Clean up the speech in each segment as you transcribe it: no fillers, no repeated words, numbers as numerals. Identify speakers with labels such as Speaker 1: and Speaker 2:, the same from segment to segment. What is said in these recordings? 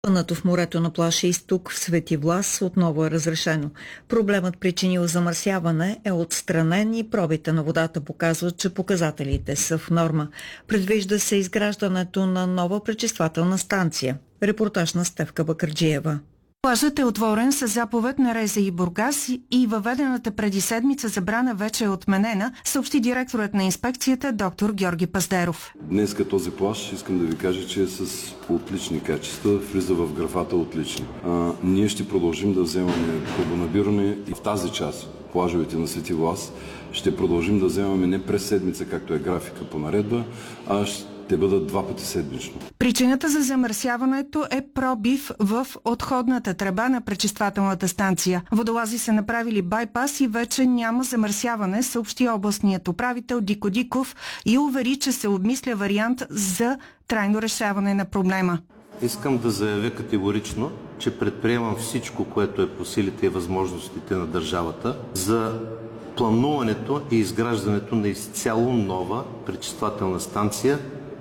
Speaker 1: Пънато в морето на плаж Изток в Свети Влас отново е разрешено. Проблемът, причинил замърсяване, е отстранен и пробите на водата показват, че показателите са в норма. Предвижда се изграждането на нова пречиствателна станция. Репортаж на Стефка Бакърджиева.
Speaker 2: Плажът е отворен с заповед на РЗИ Бургас и въведената преди седмица забрана вече е отменена, съобщи директорът на инспекцията доктор Георги Паздеров.
Speaker 3: Днеска този плаж, искам да ви кажа, че е с отлични качества, влиза в графата отлични. Ние ще продължим да вземаме пробонабиране и в тази част, плажовете на Свети Влас, ще продължим да вземаме не през седмица, както е графика по наредба, а ще бъдат 2 пъти седмично.
Speaker 2: Причината за замърсяването е пробив в отходната тръба на пречиствателната станция. Водолази са направили байпас и вече няма замърсяване, съобщи областният управител Дико Диков и увери, че се обмисля вариант за трайно решаване на проблема.
Speaker 4: Искам да заявя категорично, че предприемам всичко, което е по силите и възможностите на държавата за плануването и изграждането на изцяло нова пречиствателна станция,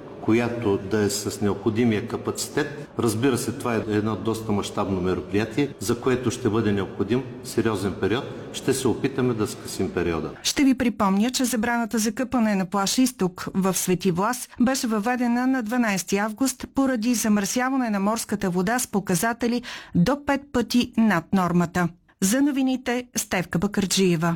Speaker 4: която да е с необходимия капацитет. Разбира се, това е едно доста мащабно мероприятие, за което ще бъде необходим сериозен период. Ще се опитаме да скъсим периода.
Speaker 2: Ще ви припомня, че забраната за къпане на плаж Изток в Свети Влас беше въведена на 12 август поради замърсяване на морската вода с показатели до 5 пъти над нормата. За новините Стефка Бакърджиева.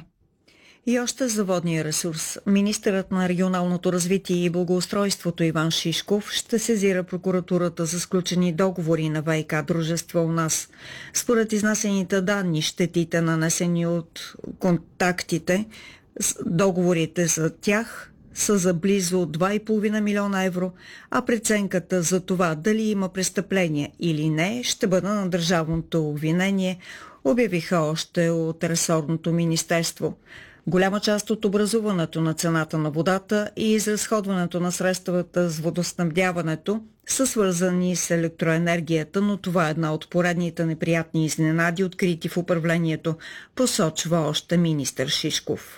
Speaker 1: И още за водния ресурс. Министърът на регионалното развитие и благоустройството Иван Шишков ще сезира прокуратурата за сключени договори на ВиК дружества у нас. Според изнасените данни, щетите, нанесени от контактите, договорите за тях са за близо 2,5 милиона евро, а преценката за това дали има престъпление или не ще бъде на държавното обвинение, обявиха още от ресорното министерство. Голяма част от образуването на цената на водата и изразходването на средствата с водоснабдяването са свързани с електроенергията, но това е една от поредните неприятни изненади, открити в управлението, посочва още министър Шишков.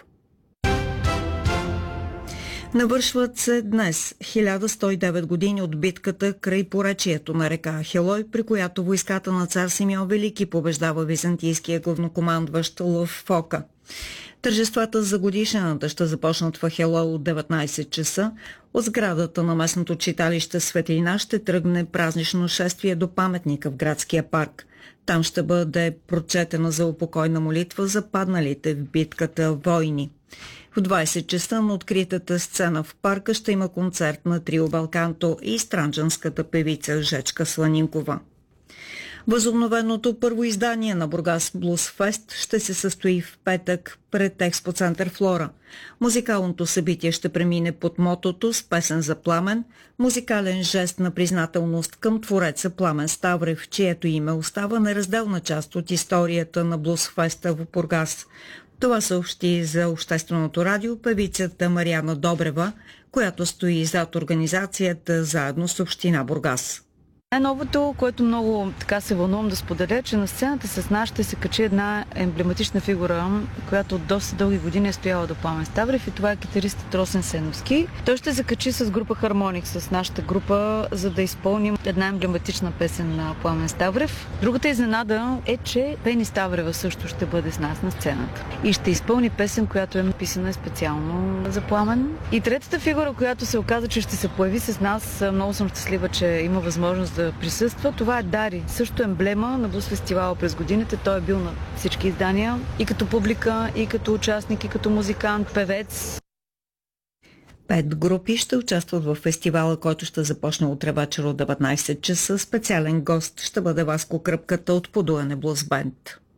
Speaker 1: Навършват се днес 1109 години от битката край поречието на река Ахелой, при която войската на цар Симеон Велики побеждава византийския главнокомандващ Лъв Фока. Тържествата за годишнината ще започнат в Ахелой от 19 часа. От сградата на местното читалище Светлина ще тръгне празнично шествие до паметника в градския парк. Там ще бъде прочетена за упокойна молитва за падналите в битката войни. В 20 часа на откритата сцена в парка ще има концерт на трио Балканто и странджанската певица Жечка Сланинкова. Възобновеното първо издание на Бургас Блуз Фест ще се състои в петък пред Експоцентър Флора. Музикалното събитие ще премине под мотото с песен за Пламен, музикален жест на признателност към твореца Пламен Ставрев, чието име остава неразделна част от историята на Блуз Феста в Бургас. Това съобщи за Общественото радио певицата Мариана Добрева, която стои зад организацията заедно с община Бургас.
Speaker 5: Най-новото, което много така се вълнувам да споделя, че на сцената с нас ще се качи една емблематична фигура, която от доста дълги години е стояла до Пламен Ставрев, и това е китаристът Росен Сеновски. Той ще се качи с група Хармоник, с нашата група, за да изпълним една емблематична песен на Пламен Ставрев. Другата изненада е, че Пени Ставрева също ще бъде с нас на сцената и ще изпълни песен, която е написана специално за Пламен. И третата фигура, която се оказа, че ще се появи с нас, много съм щастлива, че има възможност да присъства. Това е Дари, също емблема на Блуз фестивала през годините. Той е бил на всички издания и като публика, и като участник, и като музикант, певец.
Speaker 1: 5 групи ще участват в фестивала, който ще започне утре вечер от 19 часа. Специален гост ще бъде Васко Кръпката от Подуяне Блуз Бенд.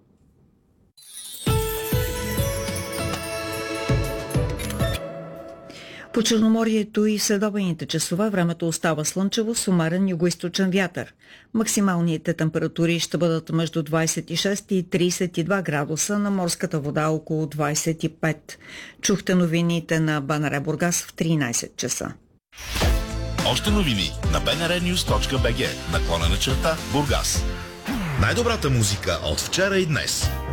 Speaker 1: По Черноморието и следобедните часове времето остава слънчево с умерен югоизточен вятър. Максималните температури ще бъдат между 26 и 32 градуса, на морската вода около 25. Чухте новините на БНР Бургас в 13 часа.
Speaker 6: Още новини на bnrnews.bg /Бургас. Най-добрата музика от вчера и днес.